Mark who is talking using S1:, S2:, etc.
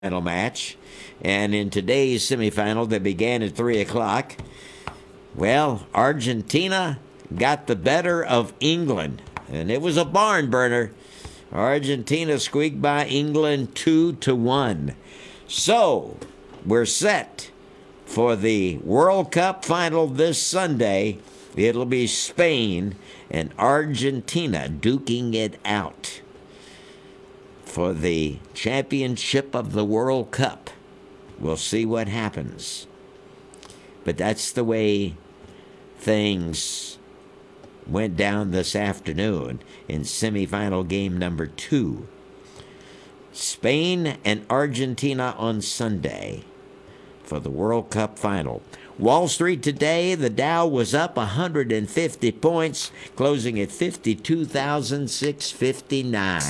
S1: final match. And in today's semifinal that began at 3 o'clock, well, Argentina got the better of England. And it was a barn burner. Argentina squeaked by England 2-1. So, we're set for the World Cup final this Sunday. It'll be Spain and Argentina duking it out for the championship of the World Cup. We'll see what happens. But that's the way things went down this afternoon in semifinal game number 2. Spain and Argentina on Sunday for the World Cup final. Wall Street today, the Dow was up 150 points, closing at 52,659.